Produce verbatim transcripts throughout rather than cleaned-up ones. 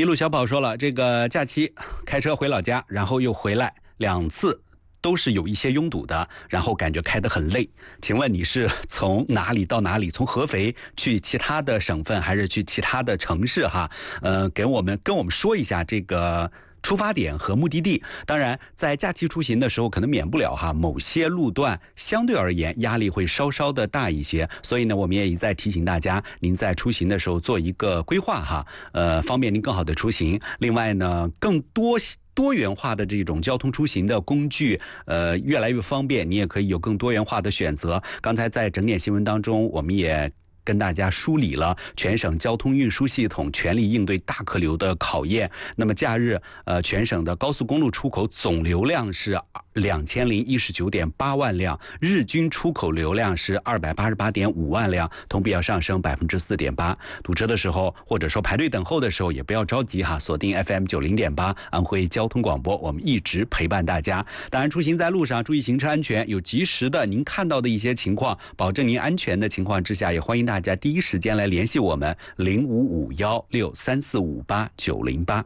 一路小跑说了，这个假期开车回老家，然后又回来两次。都是有一些拥堵的，然后感觉开得很累。请问你是从哪里到哪里？从合肥去其他的省份，还是去其他的城市？哈，呃，给我们跟我们说一下这个出发点和目的地。当然，在假期出行的时候，可能免不了哈，某些路段相对而言压力会稍稍的大一些。所以呢，我们也一再提醒大家，您在出行的时候做一个规划哈，呃，方便您更好的出行。另外呢，更多。多元化的这种交通出行的工具，呃，越来越方便，你也可以有更多元化的选择。刚才在整点新闻当中，我们也跟大家梳理了全省交通运输系统全力应对大客流的考验。那么假日，呃，全省的高速公路出口总流量是两千零一十九点八万辆，日均出口流量是二百八十八点五万辆，同比要上升百分之四点八。堵车的时候，或者说排队等候的时候，也不要着急哈，锁定 F M 九零点八安徽交通广播，我们一直陪伴大家。当然，出行在路上注意行车安全，有及时的您看到的一些情况，保证您安全的情况之下，也欢迎大家第一时间来联系我们零五五幺六三四五八九零八。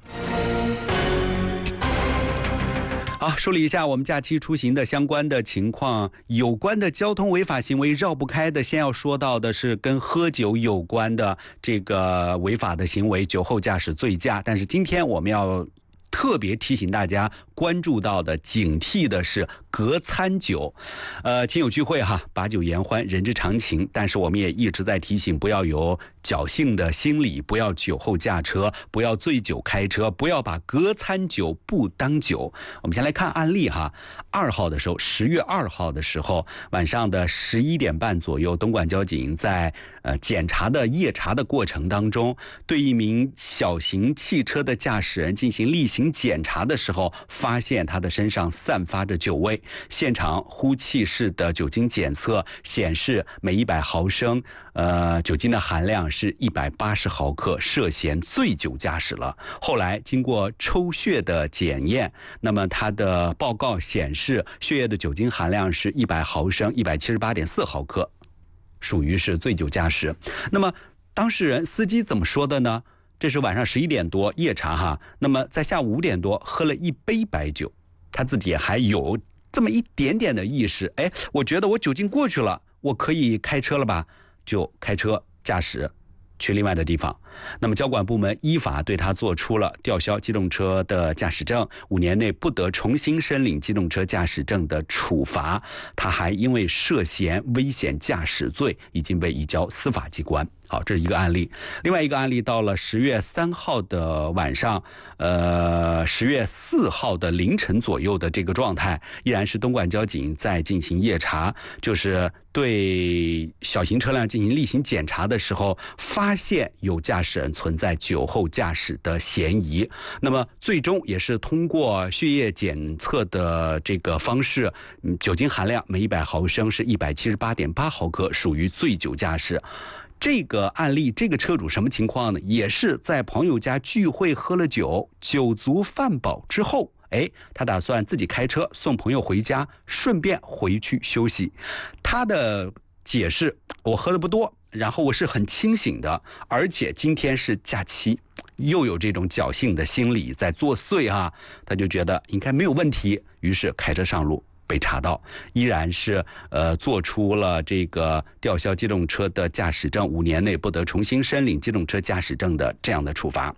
好，梳理一下我们假期出行的相关的情况。有关的交通违法行为绕不开的，先要说到的是跟喝酒有关的这个违法的行为，酒后驾驶醉驾。但是今天我们要特别提醒大家关注到的、警惕的是隔餐酒。呃，亲友聚会哈，把酒言欢，人之常情。但是我们也一直在提醒，不要有侥幸的心理，不要酒后驾车，不要醉酒开车，不要把隔餐酒不当酒。我们先来看案例哈。二号的时候，十月二号的时候，晚上的十一点半左右，东莞交警在呃检查的夜查的过程当中，对一名小型汽车的驾驶人进行例行检查的时候，发现他的身上散发着酒味。现场呼气式的酒精检测显示，每一百毫升呃酒精的含量是一百八十毫克，涉嫌醉酒驾驶了。后来经过抽血的检验，那么他的报告显示，血液的酒精含量是一百毫升，一百七十八点四毫克，属于是醉酒驾驶。那么当事人司机怎么说的呢？这是晚上十一点多夜查哈，那么在下午五点多喝了一杯白酒，他自己还有这么一点点的意识，哎，我觉得我酒精过去了，我可以开车了吧？就开车驾驶去另外的地方。那么交管部门依法对他做出了吊销机动车的驾驶证，五年内不得重新申领机动车驾驶证的处罚。他还因为涉嫌危险驾驶罪，已经被移交司法机关。好，这是一个案例。另外一个案例，到了十月三号的晚上，呃，十月四号的凌晨左右的这个状态，依然是东莞交警在进行夜查，就是对小型车辆进行例行检查的时候，发现有驾驶人存在酒后驾驶的嫌疑。那么最终也是通过血液检测的这个方式，嗯，酒精含量每一百毫升是一百七十八点八毫克，属于醉酒驾驶。这个案例，这个车主什么情况呢？也是在朋友家聚会喝了酒，酒足饭饱之后，哎，他打算自己开车送朋友回家，顺便回去休息。他的解释，我喝的不多，然后我是很清醒的，而且今天是假期，又有这种侥幸的心理在作祟啊，他就觉得应该没有问题，于是开车上路。被查到，依然是呃做出了这个吊销机动车的驾驶证，五年内不得重新申领机动车驾驶证的这样的处罚。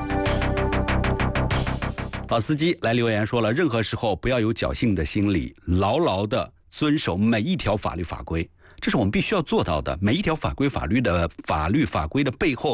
老司机来留言说了，任何时候不要有侥幸的心理，牢牢的遵守每一条法律法规，这是我们必须要做到的。每一条法规法律的法律法规的背后